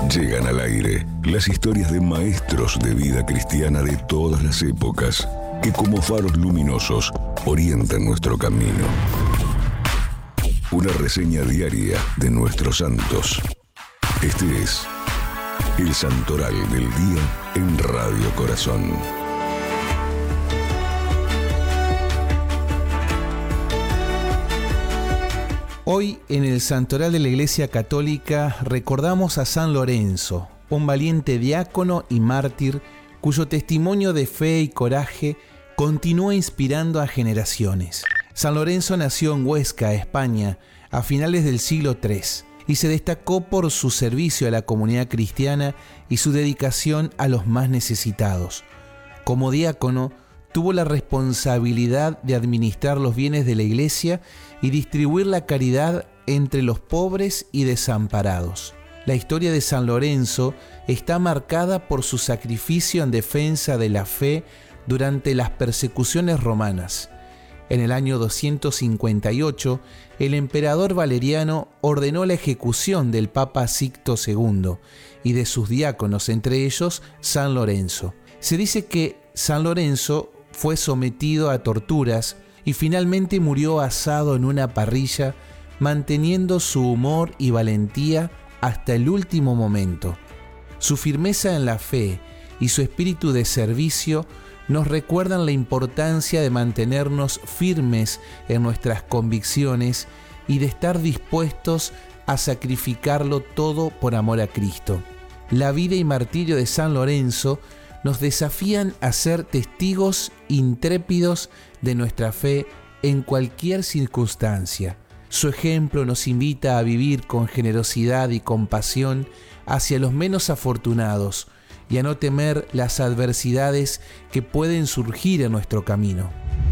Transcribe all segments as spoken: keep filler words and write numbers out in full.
Llegan al aire las historias de maestros de vida cristiana de todas las épocas que como faros luminosos orientan nuestro camino. Una reseña diaria de nuestros santos. Este es el Santoral del Día en Radio Corazón. Hoy en el Santoral de la Iglesia Católica recordamos a San Lorenzo, un valiente diácono y mártir cuyo testimonio de fe y coraje continúa inspirando a generaciones. San Lorenzo nació en Huesca, España, a finales del siglo tercero y se destacó por su servicio a la comunidad cristiana y su dedicación a los más necesitados. Como diácono, tuvo la responsabilidad de administrar los bienes de la iglesia y distribuir la caridad entre los pobres y desamparados. La historia de San Lorenzo está marcada por su sacrificio en defensa de la fe durante las persecuciones romanas. En el año doscientos cincuenta y ocho, el emperador Valeriano ordenó la ejecución del Papa Sixto segundo y de sus diáconos, entre ellos San Lorenzo. Se dice que San Lorenzo fue sometido a torturas y finalmente murió asado en una parrilla, manteniendo su humor y valentía hasta el último momento. Su firmeza en la fe y su espíritu de servicio nos recuerdan la importancia de mantenernos firmes en nuestras convicciones y de estar dispuestos a sacrificarlo todo por amor a Cristo. La vida y martirio de San Lorenzo nos desafían a ser testigos intrépidos de nuestra fe en cualquier circunstancia. Su ejemplo nos invita a vivir con generosidad y compasión hacia los menos afortunados y a no temer las adversidades que pueden surgir en nuestro camino.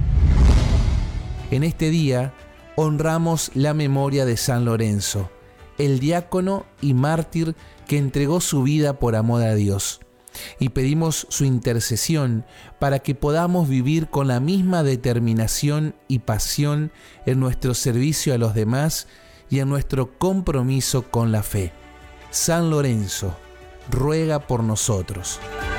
En este día honramos la memoria de San Lorenzo, el diácono y mártir que entregó su vida por amor a Dios, y pedimos su intercesión para que podamos vivir con la misma determinación y pasión en nuestro servicio a los demás y en nuestro compromiso con la fe. San Lorenzo, ruega por nosotros.